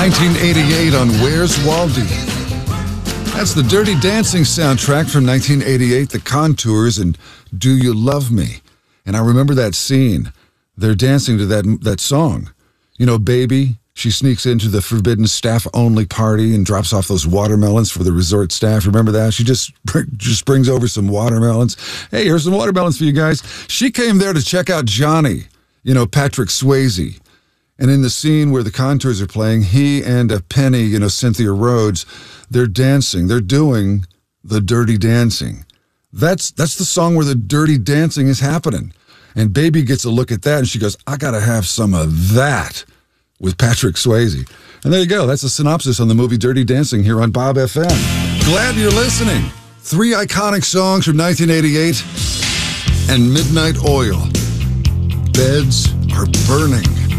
1988 on Where's Waldy? That's the Dirty Dancing soundtrack from 1988, The Contours and Do You Love Me? And I remember that scene. They're dancing to that song. You know, Baby, she sneaks into the forbidden staff-only party and drops off those watermelons for the resort staff. Remember that? She just brings over some watermelons. Hey, here's some watermelons for you guys. She came there to check out Johnny, you know, Patrick Swayze. And in the scene where the Contours are playing, he and Penny, you know, Cynthia Rhodes, they're dancing. They're doing the Dirty Dancing. That's the song where the Dirty Dancing is happening. And Baby gets a look at that, and she goes, I got to have some of that with Patrick Swayze. And there you go. That's a synopsis on the movie Dirty Dancing here on Bob FM. Glad you're listening. 3 iconic songs from 1988 and Midnight Oil. Beds are burning.